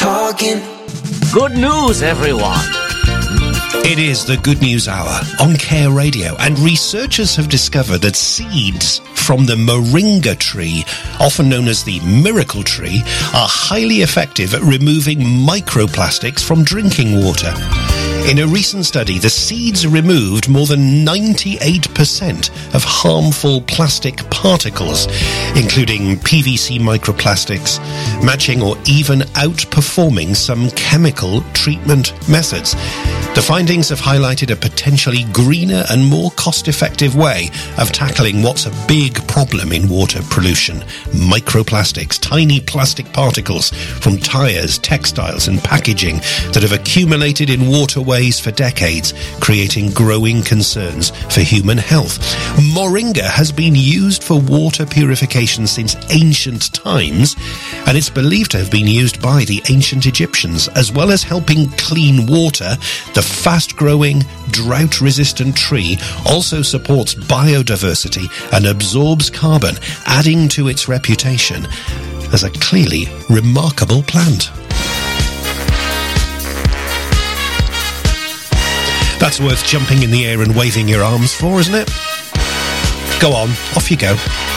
talking. Good news, everyone. It is the Good News Hour on Care Radio, and researchers have discovered that seeds from the moringa tree, often known as the miracle tree, are highly effective at removing microplastics from drinking water. In a recent study, the seeds removed more than 98% of harmful plastic particles, including PVC microplastics, matching or even outperforming some chemical treatment methods. The findings have highlighted a potentially greener and more cost-effective way of tackling what's a big problem in water pollution: microplastics, tiny plastic particles from tires, textiles and packaging that have accumulated in waterways for decades, creating growing concerns for human health. Moringa has been used for water purification since ancient times, and it's believed to have been used by the ancient Egyptians. As well as helping clean water, the fast-growing, drought-resistant tree also supports biodiversity and absorbs carbon, adding to its reputation as a clearly remarkable plant. That's worth jumping in the air and waving your arms for, isn't it? Go on, off you go.